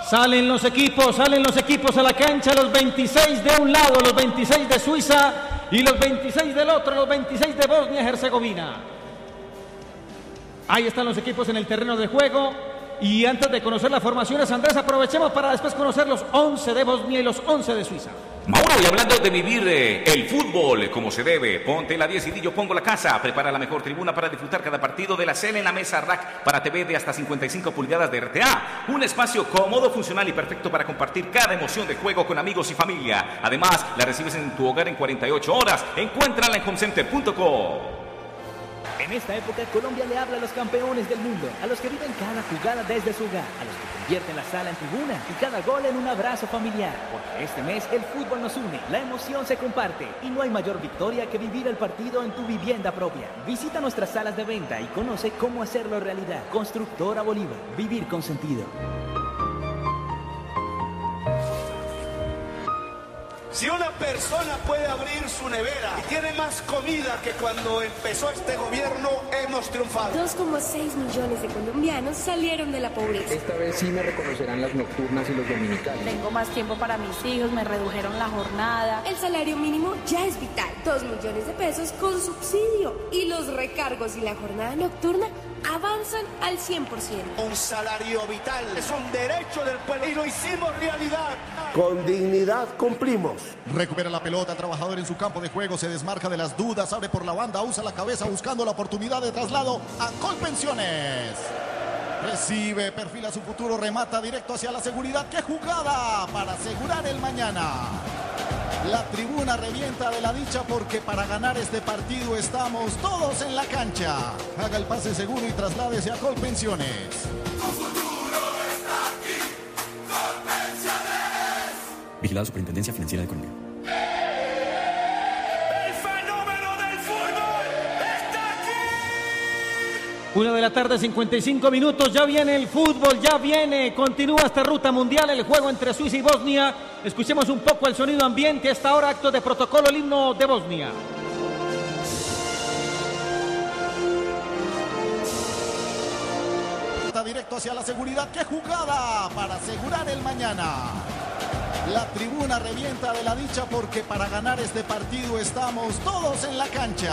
Salen los equipos a la cancha, los 26 de un lado, los 26 de Suiza y los 26 del otro, los 26 de Bosnia y Herzegovina. Ahí están los equipos en el terreno de juego. Y antes de conocer las formaciones, Andrés, aprovechemos para después conocer los 11 de Bosnia y los 11 de Suiza. Mauro, y hablando de vivir el fútbol como se debe, ponte la 10 y yo pongo la casa. Prepara la mejor tribuna para disfrutar cada partido de la CL en la mesa rack para TV de hasta 55 pulgadas de RTA. Un espacio cómodo, funcional y perfecto para compartir cada emoción de juego con amigos y familia. Además, la recibes en tu hogar en 48 horas. Encuéntrala en homecenter.co. En esta época, Colombia le habla a los campeones del mundo, a los que viven cada jugada desde su hogar, a los que convierten la sala en tribuna y cada gol en un abrazo familiar. Porque este mes el fútbol nos une, la emoción se comparte y no hay mayor victoria que vivir el partido en tu vivienda propia. Visita nuestras salas de venta y conoce cómo hacerlo realidad. Constructora Bolívar, vivir con sentido. Si una persona puede abrir su nevera y tiene más comida que cuando empezó este gobierno, hemos triunfado. 2,6 millones de colombianos salieron de la pobreza. Esta vez sí me reconocerán las nocturnas y los dominicales. Tengo más tiempo para mis hijos, me redujeron la jornada. El salario mínimo ya es vital. 2 millones de pesos con subsidio. Y los recargos y la jornada nocturna avanzan al 100%. Un salario vital es un derecho del pueblo y lo hicimos realidad. Con dignidad cumplimos. Recupera la pelota, trabajador en su campo de juego, se desmarca de las dudas, abre por la banda, usa la cabeza buscando la oportunidad de traslado a Colpensiones. Recibe, perfila su futuro, remata directo hacia la seguridad. ¡Qué jugada para asegurar el mañana! La tribuna revienta de la dicha porque para ganar este partido estamos todos en la cancha. Haga el pase seguro y trasládese a Colpensiones. Tu futuro está aquí, Colpensiones. Vigilado Superintendencia Financiera de Colombia. El fenómeno del fútbol está aquí. 1 de la tarde, 55 minutos. Ya viene el fútbol, ya viene. Continúa esta ruta mundial, el juego entre Suiza y Bosnia. Escuchemos un poco el sonido ambiente. Hasta ahora, acto de protocolo, el himno de Bosnia. Directo hacia la seguridad. ¡Qué jugada para asegurar el mañana! La tribuna revienta de la dicha porque para ganar este partido estamos todos en la cancha.